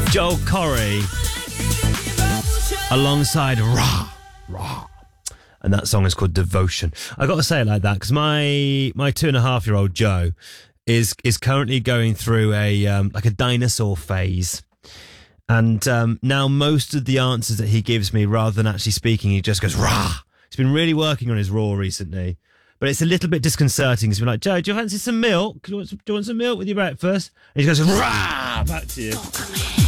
Joel Corry alongside Rah. And that song is called Devotion. I got to say it like that because my 2.5-year-old Joe is currently going through a like a dinosaur phase. And now most of the answers that he gives me, rather than actually speaking, he just goes, rah. He's been really working on his raw recently. But it's a little bit disconcerting. He's been like, Joe, do you fancy some milk? Do you want some milk with your breakfast? And he goes, rah, back to you.